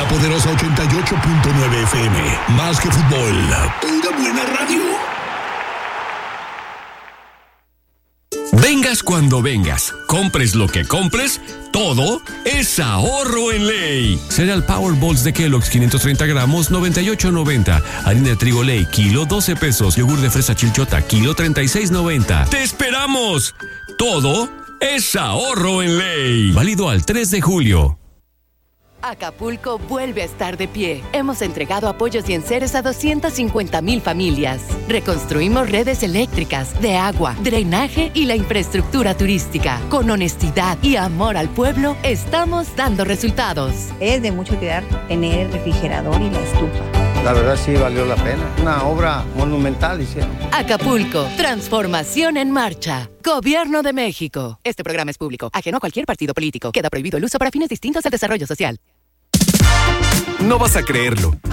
La poderosa 88.9 FM. Más que fútbol, pura buena radio. Vengas cuando vengas, compres lo que compres, todo es ahorro en ley. Cereal Powerballs de Kellogg's 530 gramos, 98.90. Harina de trigo Ley, kilo, 12 pesos. Yogur de fresa Chilchota, kilo, 36.90. ¡Te esperamos! Todo es ahorro en ley. Válido al 3 de julio. Acapulco vuelve a estar de pie. Hemos entregado apoyos y enseres a 250,000 familias. Reconstruimos redes eléctricas, de agua, drenaje y la infraestructura turística. Con honestidad y amor al pueblo, estamos dando resultados. Es de mucha utilidad tener el refrigerador y la estufa. La verdad sí valió la pena. Una obra monumental hicieron. Acapulco, transformación en marcha. Gobierno de México. Este programa es público, ajeno a cualquier partido político. Queda prohibido el uso para fines distintos del desarrollo social. No vas a creerlo.